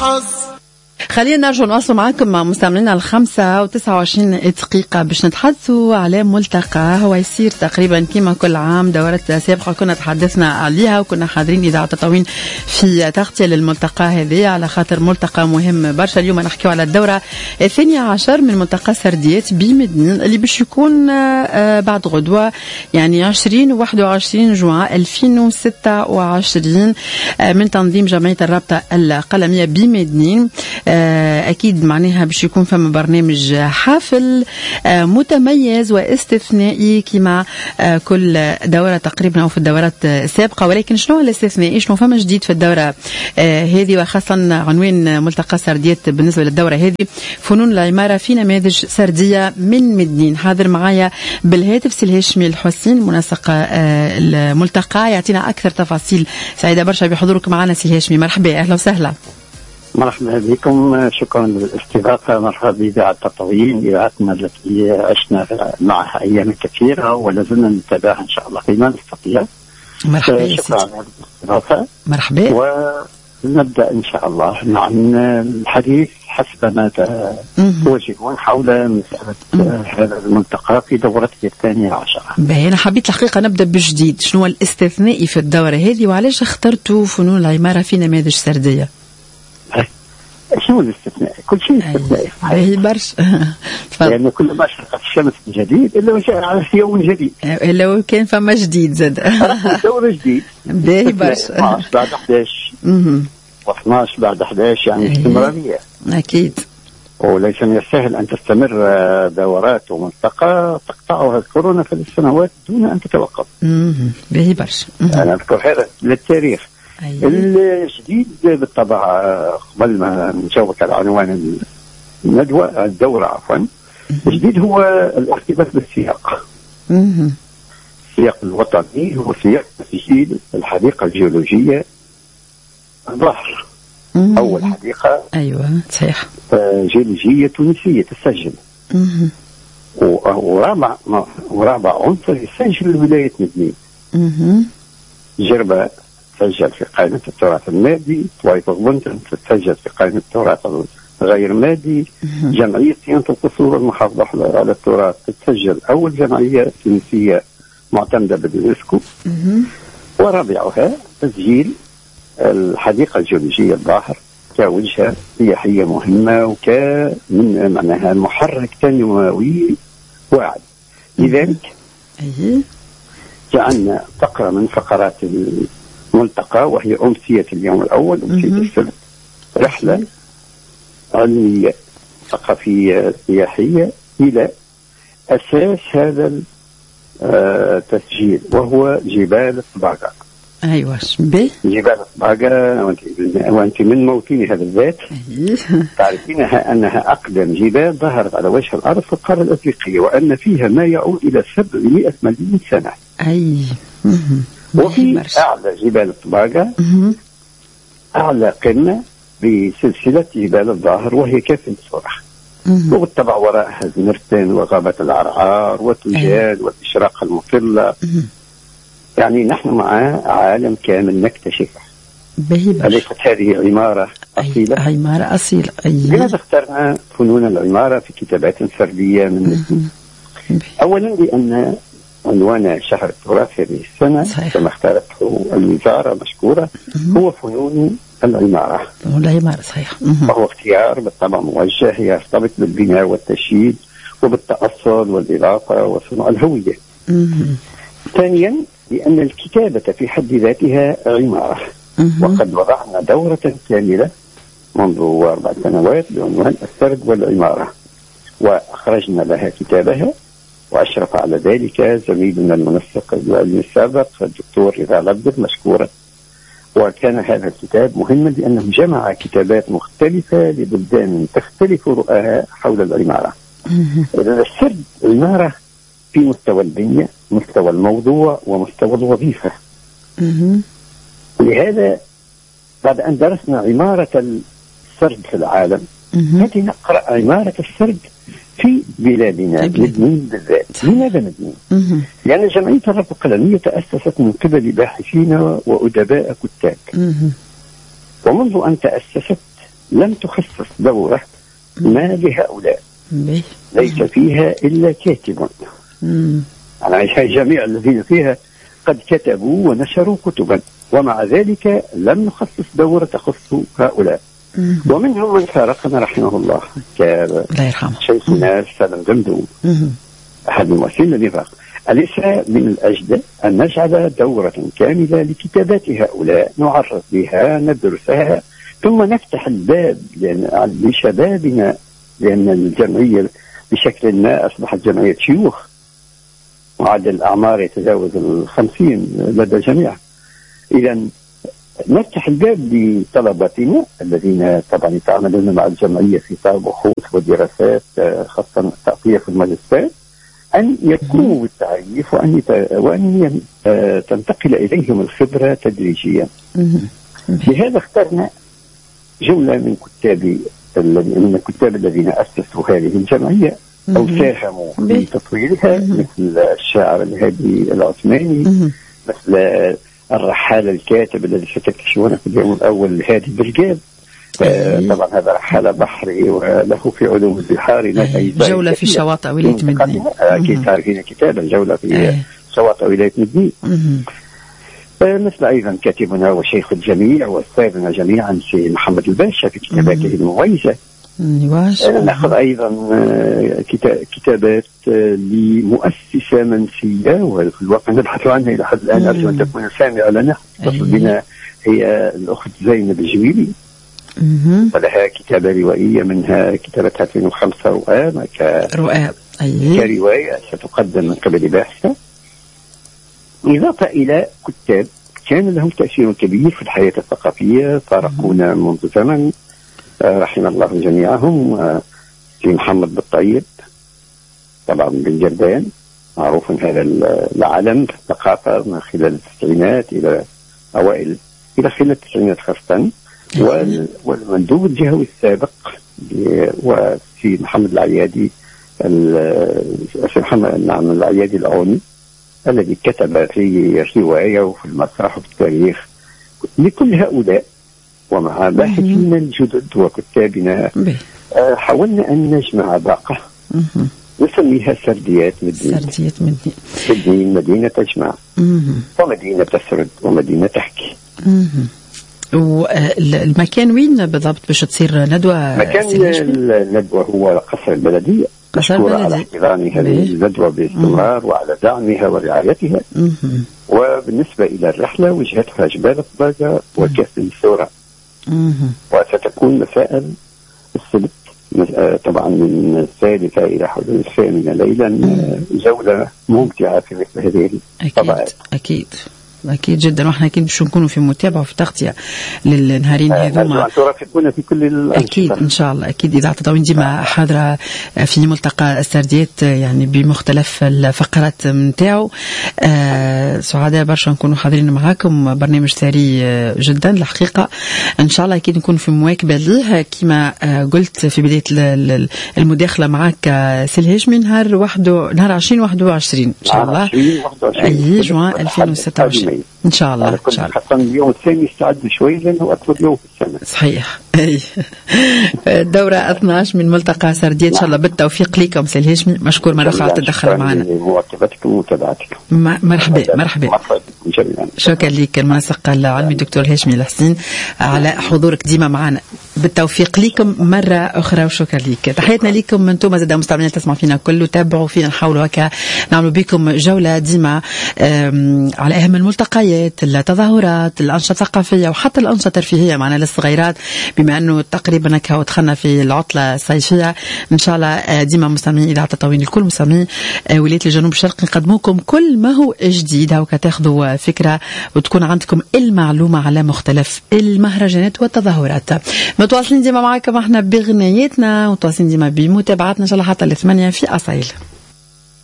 الحظ. خلينا نرجع نواصل معكم مع مستمعينا 5:29 باش نتحدثوا على ملتقى هو يصير تقريبا كما كل عام. دورات سابقة كنا تحدثنا عليها وكنا حاضرين إذاعة تطاوين في تغطية للملتقى هذه على خاطر ملتقى مهم برشا. اليوم نحكيو على الدورة 12 من ملتقى سرديات بمدنين اللي باش يكون بعد غدوة يعني 20 و21 جوان 2026 من تنظيم جمعية الرابطة القلمية بمدنين. أكيد معناها باش يكون فما برنامج حافل متميز واستثنائي كما كل دورة تقريبا أو في الدورات السابقة. ولكن شنو الاستثنائي؟ شنو فما جديد في الدورة هذه؟ وخاصة عنوان ملتقى سرديات بالنسبة للدورة هذه فنون العمارة في نماذج سردية من مدنين. حاضر معايا بالهاتف سي الهاشمي الحسين منسق الملتقى يعطينا أكثر تفاصيل. سعيدة برشا بحضورك معنا سي الهاشمي، مرحبا أهلا وسهلا. مرحبا بكم، شكرا للاستضافة. مرحبا بإذاعة تطاوين، إذاعتنا التي عشنا معها أيام كثيرة ولا زلنا نتابعها إن شاء الله فيما نستطيع. مرحبا، شكرا على الاستضافة. مرحبا، ونبدأ إن شاء الله مع الحديث حسب ما توجهون حول مسألة هذا الملتقى في دورته 12. أنا حبيت الحقيقة نبدأ بجديد. شنو الاستثنائي في الدورة هذه وعلاش اخترتوا فنون العمارة في نماذج سردية؟ شنو الاستثناء؟ كل شيء استثنائي. هي برشا لأن كل ما شرقت الشمس جديد إلا وجاء على يوم جديد، إلا وكان فما جديد زاد دور جديد. باهي برشا 12 بعد 11 و12 بعد 11 يعني استمرارية أكيد. وليس من السهل أن تستمر دورات وملتقى تقطعها الكورونا في السنوات دون أن تتوقف. باهي برشا. أنا أذكر هذا للتاريخ. الجديد بالطبع قبل ما نجاوبك على عنوان الدورة عفوا، الجديد هو الارتباط بالسياق. السياق الوطني هو سياق تسجيل الحديقة الجيولوجية الظاهر. أول حديقة أيوة صحيح جيولوجية تونسية تسجل. ورابع عنصر يسجل ولاية مدنين. جربة تسجل في قائمة التراث المادي، طويف غبنتن تسجل في قائمة التراث غير مادي. جمعية صيانة القصور والمحافظة على التراث تسجل أول جمعية تونسية معتمدة باليونسكو. ورابعها تسجيل الحديقة الجيولوجية الظاهر كوجهة سياحية مهمة وكمن معناها محرك تنموي واعد. لذلك جعلنا فقرة من فقرات الملتقى وهي أمسية اليوم الأول، أمسية السبت، رحلة علمية ثقافية سياحية إلى أساس هذا التسجيل وهو جبال الطباقة. أيوة جبال الطباقة، وأنت من موطن هذا الذات تعرفينها أنها أقدم جبال ظهرت على وجه الأرض في القارة الأفريقية، وأن فيها ما يعود إلى 700 مليون سنة. وفي أعلى جبال الطباقة أعلى قمة بسلسلة جبال الظاهر وهي كافة الصرح. وبالطبع وراءها زمرتين وغابة العرعار وتجال والإشراق المطلة. يعني نحن مع عالم كامل نكتشفه. أليست هذه عمارة أصيلة؟ عمارة أصيلة. لماذا اخترنا فنون العمارة في كتابات فردية من أولا لأن عنوان شهر التراث هذه السنة كما اختارته الوزارة مشكورة هو فنون العمارة. العمارة صحيح. وهو اختيار بالطبع موجه يرتبط بالبناء والتشييد وبالتأصل والإضافة وصنع الهوية. ثانيا لأن الكتابة في حد ذاتها عمارة. وقد وضعنا دورة كاملة منذ 4 سنوات بعنوان السرد والعمارة، وأخرجنا لها كتابها، وأشرف على ذلك زميلنا المنسق العلمي السابق الدكتور رضا العبد مشكورا. وكان هذا الكتاب مهما لأنه جمع كتابات مختلفة لبلدان تختلف رؤاها حول العمارة. السرد عمارة في مستوى البنية، مستوى الموضوع، ومستوى الوظيفة. لهذا بعد أن درسنا عمارة السرد في العالم هذه نقرأ عمارة السرد في بلادنا مدنين بالذات. لماذا مدنين؟ لأن جمعية الرابطة القلمية تأسست من قبل باحثين وأدباء كتاب. ومنذ أن تأسست لم تخصص دورة ما لهؤلاء، ليس فيها إلا كاتب. يعني جميع الذين فيها قد كتبوا ونشروا كتبا، ومع ذلك لم نخصص دورة تخص هؤلاء. ومنهم من فارقنا رحمه الله كشيخنا سالم دمدوم أحد المؤسسين النفاق. أليس من الأجدى أن نجعل دورة كاملة لكتابات هؤلاء نعرف بها ندرسها ثم نفتح الباب لشبابنا، لأن الجمعية بشكل ما أصبحت جمعية شيوخ وعدد الأعمار يتجاوز 50 لدى الجميع. إذا نفتح الباب لطلبتنا الذين طبعا يتعاملون مع الجمعية في بحوث ودراسات خاصة التغطية في الماجستير أن يقوموا بالتعريف وأن تنتقل إليهم الخبرة تدريجيا. لهذا اخترنا جملة من الكتاب الذين أسسوا هذه الجمعية أو ساهموا في تطويرها، مثل الشاعر الهادي العثماني، مثل الرحال الكاتب الذي ستكتشفونه في اليوم الأول الهادي بالجاب. طبعا هذا رحالة بحري وله في علوم البحار جولة في شواطئ ولاية مدني. أكيد تعرفين كتاب الجولة في شواطئ ولاية مدني. مثل أيضا كاتبنا وشيخ الجميع وأستاذنا جميعا في محمد الباشا في كتاباته المميزة. نأخذ أيضا كتابات لمؤسسة منسية وفي الواقع نبحث عنها إلى حد الآن، أرجو أن تكون سامعة لنا. تصل بنا هي الأخت زينب الجويلي، ولها كتابة روائية منها كتابتها 2005 رؤى كرواية ستقدم من قبل باحثة، إضافة إلى كتاب كان لهم تأثير كبير في الحياة الثقافية فارقونا منذ زمن رحم الله جميعهم. في محمد بالطيب طبعا بن جردان، معروف هذا العالم في الثقافة من خلال التسعينات إلى خلال التسعينات خاصة، والمندوب الجهوي السابق وفي محمد العيادي محمد العيادي العوني الذي كتب في رواية وفي المسرح وفي التاريخ. لكل هؤلاء ومع باحثين الجدد وكتابنا حاولنا أن نجمع باقة نسميها سرديات مدين. مدينة تجمع ومدينة تسرد ومدينة تحكي. والمكان وين بالضبط باش تصير ندوة؟ مكان الندوة هو قصر البلدية، مشكورة على احتضان هذه الندوة باستمرار وعلى دعمها ورعايتها. وبالنسبة إلى الرحلة وجهتها جبال الطباقة وكاس الثورة، وستكون مساء السبت طبعا من 3 إلى حدود 8 ليلا. جولة ممتعة في مثل هذه الطبقات. أكيد جدا، وإحنا أكيد باش نكونوا في متابعة وفي تغطية للنهارين هذوما. ترافقونا في كل الأنشطة. أكيد إن شاء الله. أكيد إذاعة تطاوين ديما حاضرة في ملتقى السرديات يعني بمختلف الفقرات نتاعو. سعداء برشا نكونوا حاضرين معاكم، برنامج ثري جدا الحقيقة. إن شاء الله أكيد نكون في مواكبة ليه كما قلت في بداية المداخلة معك سي الهاشمي نهار 2021 إن شاء الله. أي جوان 2026 إن شاء الله. خاصة اليوم الثاني استعدوا شوي لأنه أطول يوم في السنة. صحيح. الدورة 12 من ملتقى سردية إن شاء الله بالتوفيق لكم سي الهاشمي. مشكور مرة أخرى على التدخل معنا. مواكبتكم ومتابعتكم. مرحبا. شكرا لك المنسق العلمي الدكتور هاشمي الحسين على حضورك ديما معنا. بالتوفيق لكم مرة أخرى وشكرا لك. تحياتنا لكم أنتم زاد مستمعين تسمعوا فينا كله، تابعوا فينا، نحاولوا هكا نعملوا بكم جولة ديما على أهم الملتقيات، التظاهرات، الأنشطة الثقافية وحتى الأنشطة الترفيهية معنا للصغيرات، بما أنه تقريبا هكا ودخلنا في العطلة الصيفية. إن شاء الله ديما مستمعين إذاعة تطاوين الكل مستمعين ولاية الجنوب الشرقي نقدموكم كل ما هو جديد، هكا تاخذوا فكرة وتكون عندكم المعلومة على مختلف المهرجانات والتظاهرات. متواصلين ديما معكم احنا بغنياتنا، ومتواصلين ديما بمتابعتنا إن شاء الله حتى 8 في أصيل.